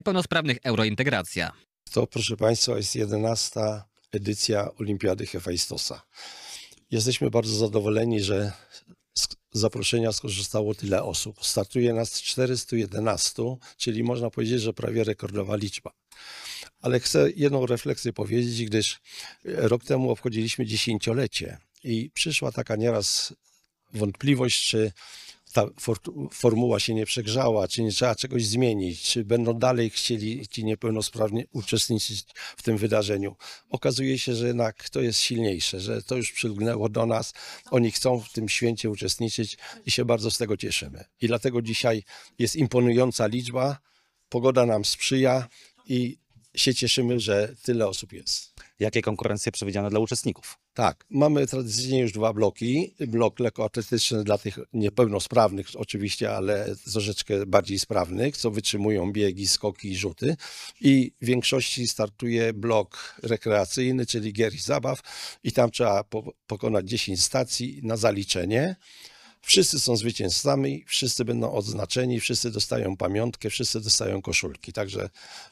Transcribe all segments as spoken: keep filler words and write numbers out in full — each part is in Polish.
Pełnosprawnych Eurointegracja. To, proszę Państwa, jest jedenasta edycja Olimpiady Hefajstosa. Jesteśmy bardzo zadowoleni, że z zaproszenia skorzystało tyle osób. Startuje nas czterysta jedenaście, czyli można powiedzieć, że prawie rekordowa liczba. Ale chcę jedną refleksję powiedzieć, gdyż rok temu obchodziliśmy dziesięciolecie i przyszła taka nieraz wątpliwość, czy ta formuła się nie przegrzała, czy nie trzeba czegoś zmienić, czy będą dalej chcieli ci niepełnosprawni uczestniczyć w tym wydarzeniu. Okazuje się, że jednak to jest silniejsze, że to już przylgnęło do nas. Oni chcą w tym święcie uczestniczyć i się bardzo z tego cieszymy. I dlatego dzisiaj jest imponująca liczba, pogoda nam sprzyja i się cieszymy, że tyle osób jest. Jakie konkurencje przewidziane dla uczestników? Tak, mamy tradycyjnie już dwa bloki. Blok lekkoatletyczny dla tych niepełnosprawnych oczywiście, ale troszeczkę bardziej sprawnych, co wytrzymują biegi, skoki i rzuty. I w większości startuje blok rekreacyjny, czyli gier i zabaw i tam trzeba po pokonać dziesięć stacji na zaliczenie. Wszyscy są zwycięzcami, wszyscy będą odznaczeni, wszyscy dostają pamiątkę, wszyscy dostają koszulki, także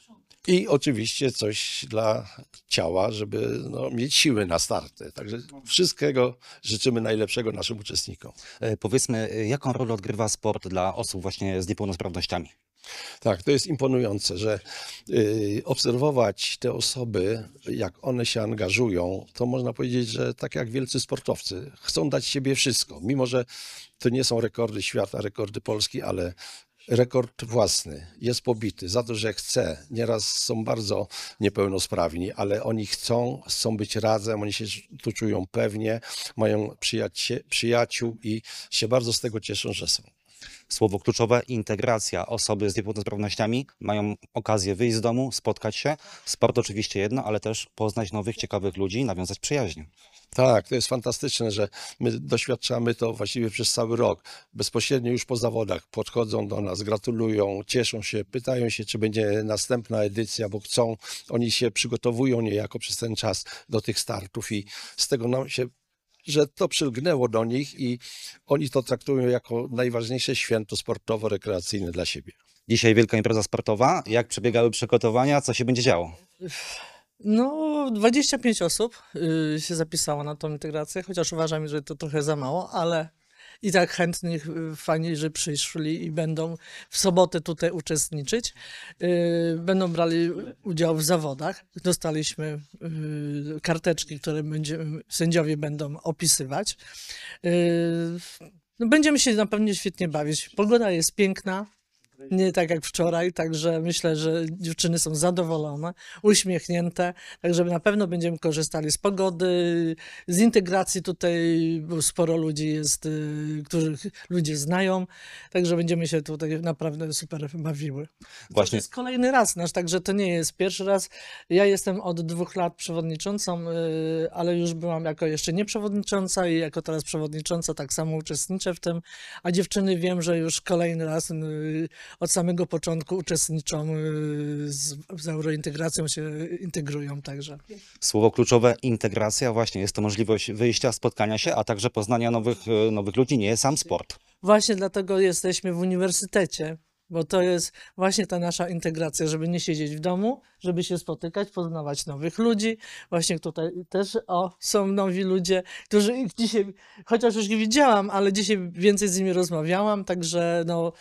i oczywiście coś dla ciała, żeby no, mieć siły na starty. Także wszystkiego życzymy najlepszego naszym uczestnikom. E, powiedzmy, jaką rolę odgrywa sport dla osób właśnie z niepełnosprawnościami? Tak, to jest imponujące, że y, obserwować te osoby, jak one się angażują, to można powiedzieć, że tak jak wielcy sportowcy, chcą dać siebie wszystko. Mimo że to nie są rekordy świata, rekordy Polski, ale rekord własny jest pobity za to, że chce. Nieraz są bardzo niepełnosprawni, ale oni chcą, chcą być razem, oni się tu czują pewnie, mają przyjacie, przyjaciół i się bardzo z tego cieszą, że są. Słowo kluczowe: integracja. Osoby z niepełnosprawnościami mają okazję wyjść z domu, spotkać się. Sport oczywiście jedno, ale też poznać nowych, ciekawych ludzi, nawiązać przyjaźń. Tak, to jest fantastyczne, że my doświadczamy to właściwie przez cały rok. Bezpośrednio już po zawodach podchodzą do nas, gratulują, cieszą się, pytają się, czy będzie następna edycja, bo chcą. Oni się przygotowują niejako przez ten czas do tych startów i z tego nam się, że to przylgnęło do nich i oni to traktują jako najważniejsze święto sportowo-rekreacyjne dla siebie. Dzisiaj wielka impreza sportowa. Jak przebiegały przygotowania? Co się będzie działo? No, dwadzieścia pięć osób y, się zapisało na tą integrację, chociaż uważam, że to trochę za mało, ale i tak chętnych, y, fajnie, że przyszli i będą w sobotę tutaj uczestniczyć. Y, będą brali udział w zawodach. Dostaliśmy y, karteczki, które będziemy, sędziowie będą opisywać. Y, no, będziemy się na pewno świetnie bawić. Pogoda jest piękna. Nie tak jak wczoraj, także myślę, że dziewczyny są zadowolone, uśmiechnięte, także na pewno będziemy korzystali z pogody, z integracji tutaj, bo sporo ludzi jest, których ludzie znają, także będziemy się tutaj naprawdę super bawiły. Właśnie. To jest kolejny raz nasz, także to nie jest pierwszy raz. Ja jestem od dwóch lat przewodniczącą, ale już byłam jako jeszcze nie przewodnicząca i jako teraz przewodnicząca tak samo uczestniczę w tym, a dziewczyny wiem, że już kolejny raz od samego początku uczestniczą z, z eurointegracją, się integrują także. Słowo kluczowe: integracja. Właśnie jest to możliwość wyjścia, spotkania się, a także poznania nowych, nowych ludzi, nie sam sport. Właśnie dlatego jesteśmy w uniwersytecie, bo to jest właśnie ta nasza integracja, żeby nie siedzieć w domu, żeby się spotykać, poznawać nowych ludzi. Właśnie tutaj też o, są nowi ludzie, którzy dzisiaj, chociaż już ich widziałam, ale dzisiaj więcej z nimi rozmawiałam, także no...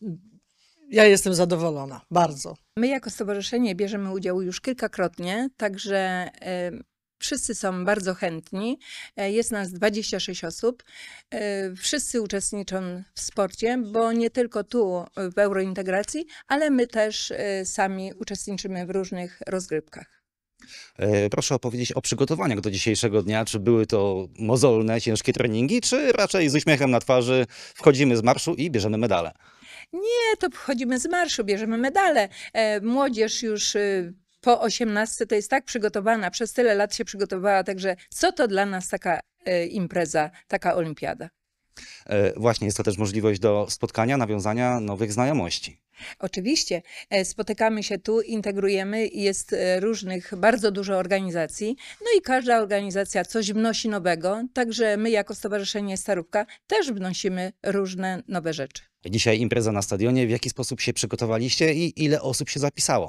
Ja jestem zadowolona, bardzo. My jako stowarzyszenie bierzemy udział już kilkakrotnie, także y, wszyscy są bardzo chętni. Y, jest nas dwadzieścia sześć osób. Y, wszyscy uczestniczą w sporcie, bo nie tylko tu w eurointegracji, ale my też y, sami uczestniczymy w różnych rozgrywkach. E, proszę opowiedzieć o przygotowaniach do dzisiejszego dnia. Czy były to mozolne, ciężkie treningi, czy raczej z uśmiechem na twarzy wchodzimy z marszu i bierzemy medale? Nie, to wchodzimy z marszu, bierzemy medale. E, młodzież już y, po osiemnastce to jest tak przygotowana, przez tyle lat się przygotowała, także co to dla nas taka y, impreza, taka olimpiada? E, właśnie jest to też możliwość do spotkania, nawiązania nowych znajomości. Oczywiście. E, Spotykamy się tu, integrujemy, jest e, różnych, bardzo dużo organizacji, no i każda organizacja coś wnosi nowego, także my jako Stowarzyszenie Starówka też wnosimy różne nowe rzeczy. Dzisiaj impreza na stadionie. W jaki sposób się przygotowaliście i ile osób się zapisało?